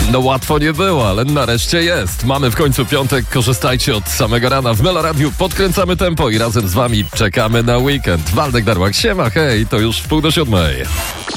No łatwo nie było, ale nareszcie jest. Mamy w końcu piątek, korzystajcie od samego rana. W Meloradiu podkręcamy tempo i razem z wami czekamy na weekend. Waldek Darłak, siema, hej, to już 6:30.